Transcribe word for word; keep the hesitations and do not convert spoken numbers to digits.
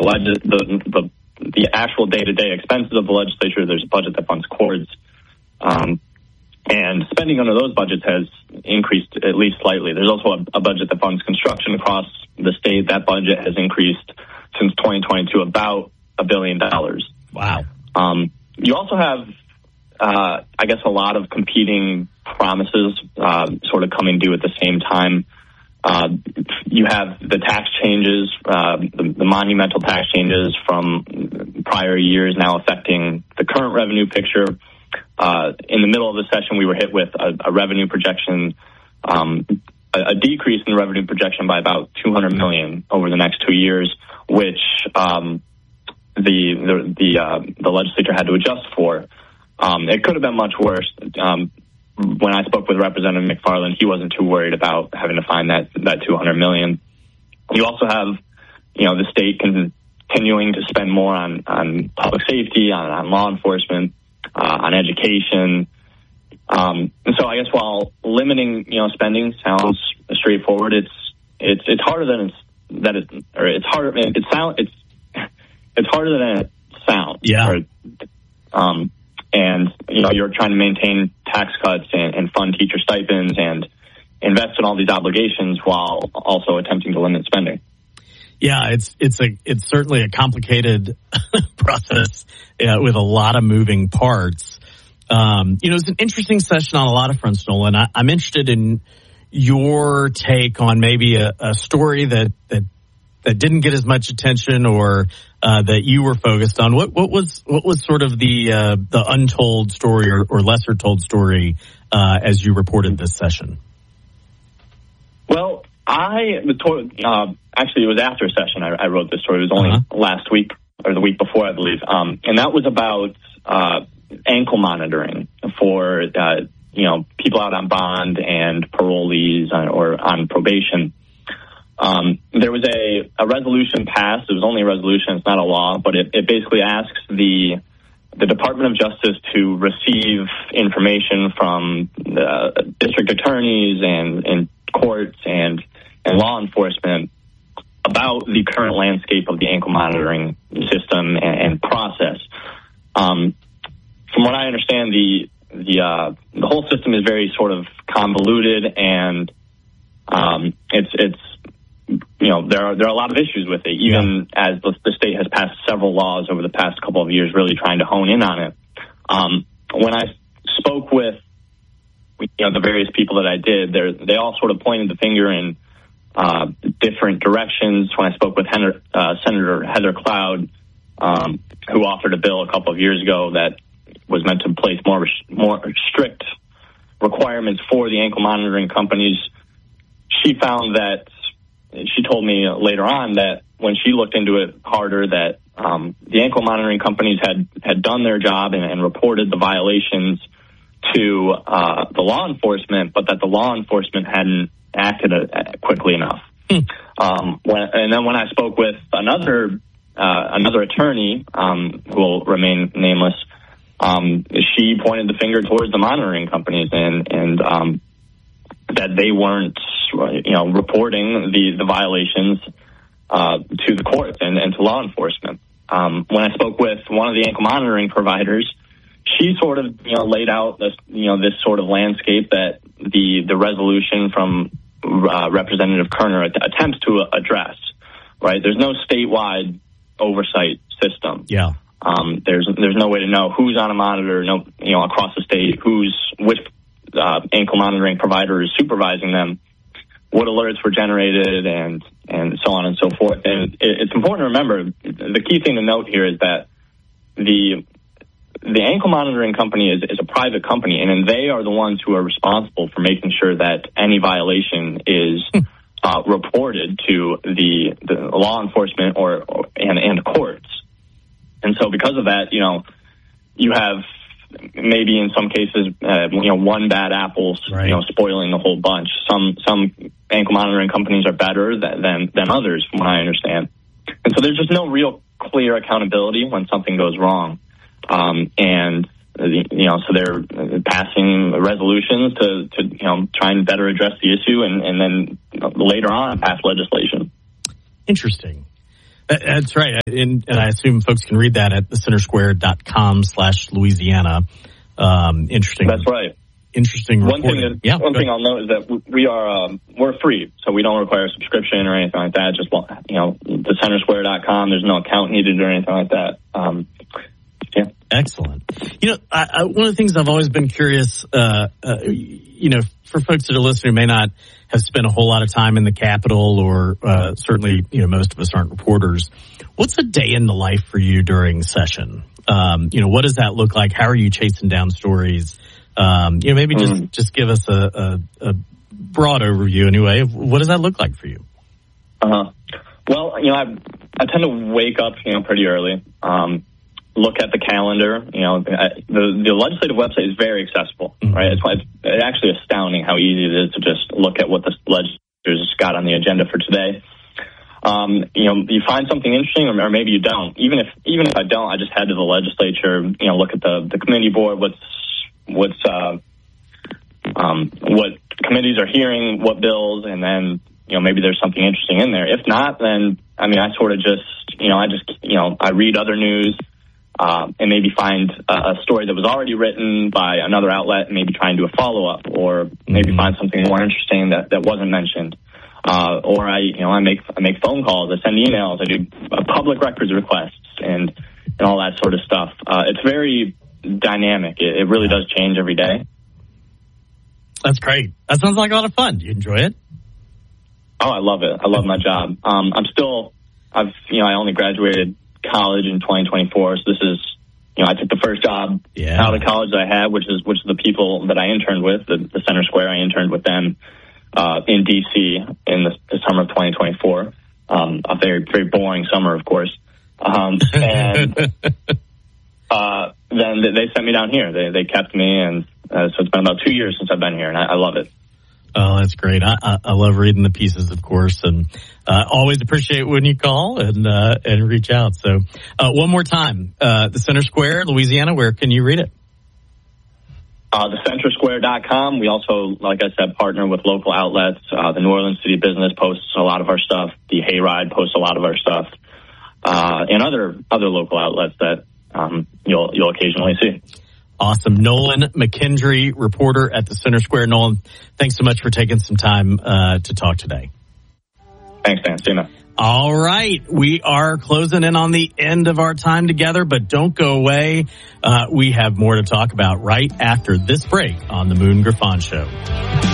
the, legis- the, the the actual day-to-day expenses of the legislature. There's a budget that funds courts. Um, and spending under those budgets has increased at least slightly. There's also a, a budget that funds construction across the state. That budget has increased since twenty twenty-two about a billion dollars. Wow. Um, you also have, uh, I guess, a lot of competing promises uh, sort of coming due at the same time. Uh, you have the tax changes, uh, the, the monumental tax changes from prior years now affecting the current revenue picture. Uh, in the middle of the session, we were hit with a, a revenue projection, um, a, a decrease in the revenue projection by about two hundred million dollars over the next two years, which um, the the the, uh, the legislature had to adjust for. Um, it could have been much worse. Um, when I spoke with Representative McFarland, he wasn't too worried about having to find that that two hundred million dollars. You also have, you know, the state continuing to spend more on, on public safety, on, on law enforcement, uh, on education. Um, and so I guess while limiting, you know, spending sounds straightforward, it's it's it's harder than it's that it or it's harder it sound it's it's harder than it sounds. Yeah. Or, um, and you know, you're trying to maintain tax cuts and, and fund teacher stipends and invest in all these obligations while also attempting to limit spending. Yeah, it's it's a it's certainly a complicated process uh, with a lot of moving parts. Um, you know, it's an interesting session on a lot of fronts, Nolan. I, I'm interested in your take on maybe a, a story that, that that didn't get as much attention or uh, that you were focused on. What what was what was sort of the uh, the untold story or, or lesser told story uh, as you reported this session? Well, I uh, actually it was after a session I, I wrote this story. It was only uh-huh. last week or the week before, I believe, um, and that was about uh, ankle monitoring for uh, you know people out on bond and parolees on, or on probation. Um, there was a, a resolution passed. It was only a resolution; it's not a law, but it, it basically asks the the Department of Justice to receive information from the district attorneys and, and courts and, and law enforcement about the current landscape of the ankle monitoring system and, and process. Um, from what I understand, the the uh, the whole system is very sort of convoluted, and um, it's it's you know there are there are a lot of issues with it. Even yeah. as the, the state has passed several laws over the past couple of years, really trying to hone in on it. Um, when I spoke with you know the various people that I did, they all sort of pointed the finger in uh, different directions. When I spoke with Heather, uh, Senator Heather Cloud, um, who authored a bill a couple of years ago that was meant to place more more strict requirements for the ankle monitoring companies, she found that, she told me later on that when she looked into it harder, that um, the ankle monitoring companies had, had done their job and, and reported the violations to uh, the law enforcement, but that the law enforcement hadn't acted uh, quickly enough. Mm. Um, when, and then when I spoke with another uh, another attorney um, who will remain nameless, um, she pointed the finger towards the monitoring companies and and um, that they weren't, you know, reporting the the violations uh, to the courts and, and to law enforcement. Um, when I spoke with one of the ankle monitoring providers, she sort of, you know, laid out this, you know, this sort of landscape that the the resolution from uh, Representative Kerner attempts to address. Right? There's no statewide oversight system. Yeah. Um, there's there's no way to know who's on a monitor, no, you know, across the state, who's which uh, ankle monitoring provider is supervising them, what alerts were generated, and and so on and so forth. And it, it's important to remember, the key thing to note here is that the the ankle monitoring company is, is a private company, and they are the ones who are responsible for making sure that any violation is uh, reported to the, the law enforcement or, or and, and courts. And so because of that, you know, you have maybe in some cases, uh, you know, one bad apple, right. you know, spoiling the whole bunch. Some some ankle monitoring companies are better than, than, than others, from what I understand. And so there's just no real clear accountability when something goes wrong. Um, and, you know, so they're passing resolutions to, to, you know, try and better address the issue and, and then you know, later on pass legislation. Interesting. That's right. And, and I assume folks can read that at the center square dot com slash Louisiana. Um, interesting. That's right. Interesting. One reporting. thing, that, yeah, one thing I'll note is that we are um, we're free, so we don't require a subscription or anything like that. Just you know, the center square dot com. There's no account needed or anything like that. Um, yeah. Excellent. You know, I, I, one of the things I've always been curious, uh, uh, you know, for folks that are listening who may not have spent a whole lot of time in the Capitol, or uh, certainly, you know, most of us aren't reporters. What's a day in the life for you during session? Um, you know, what does that look like? How are you chasing down stories? Um, you know, maybe just, mm. just give us a, a, a broad overview anyway. Of what does that look like for you? Uh-huh. Well, you know, I, I tend to wake up, you know, pretty early, um, look at the calendar. You know, the, the legislative website is very accessible, mm-hmm. right? It's, it's actually astounding how easy it is to just look at what the legislators got on the agenda for today. Um, you know, you find something interesting, or, or maybe you don't. Even if, even if I don't, I just head to the legislature, you know, look at the, the committee board, what's, what's, uh, um, what committees are hearing, what bills, and then, you know, maybe there's something interesting in there. If not, then, I mean, I sort of just, you know, I just, you know, I read other news, um, and maybe find a, a story that was already written by another outlet and maybe try and do a follow-up, or maybe mm-hmm. find something more interesting that, that wasn't mentioned. Uh, or I, you know, I make, I make phone calls, I send emails, I do uh, public records requests and, and all that sort of stuff. Uh, it's very dynamic. It, it really does change every day. That's great. That sounds like a lot of fun. Do you enjoy it? Oh, I love it. I love my job. Um, I'm still, I've, you know, I only graduated college in twenty twenty-four. So this is, you know, I took the first job yeah. out of college that I had, which is, which is the people that I interned with, the, the Center Square. I interned with them, uh, in D C in the, the summer of twenty twenty-four. Um, a very, very boring summer, of course. Um, and, uh, then they sent me down here. They, they kept me. And, uh, so it's been about two years since I've been here, and I, I love it. Oh, that's great. I, I, I love reading the pieces, of course, and uh, always appreciate when you call and uh, and reach out. So uh, one more time, uh, the Center Square, Louisiana, where can you read it? Uh, the center square dot com. We also, like I said, partner with local outlets. Uh, the New Orleans City Business posts a lot of our stuff. The Hayride posts a lot of our stuff. Uh, and other other local outlets that um, you'll you'll occasionally see. Awesome. Nolan McKendry, reporter at the Center Square. Nolan, thanks so much for taking some time uh, to talk today. Thanks, Dan. See you, man. All right. We are closing in on the end of our time together, but don't go away. Uh, we have more to talk about right after this break on the Moon Griffon Show.